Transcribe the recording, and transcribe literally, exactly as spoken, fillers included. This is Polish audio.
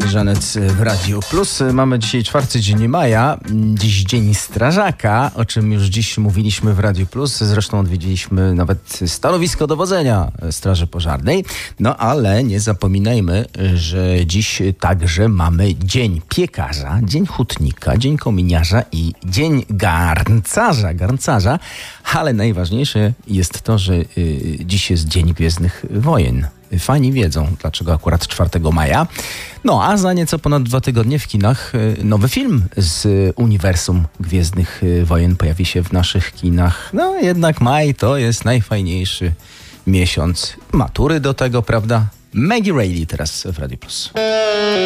Janet w Radiu Plus. Mamy dzisiaj czwarty dzień maja, dziś dzień strażaka, o czym już dziś mówiliśmy w Radiu Plus. Zresztą odwiedziliśmy nawet stanowisko dowodzenia Straży Pożarnej. No ale nie zapominajmy, że dziś także mamy dzień piekarza, dzień hutnika, dzień kominiarza i dzień garncarza, garncarza. Ale najważniejsze jest to, że y, dziś jest dzień Gwiezdnych Wojen. Fani wiedzą, dlaczego akurat czwartego maja. No a za nieco ponad dwa tygodnie w kinach nowy film z uniwersum Gwiezdnych Wojen pojawi się w naszych kinach. No jednak maj to jest najfajniejszy miesiąc. Matury do tego, prawda? Maggie Reilly teraz w Radio Plus.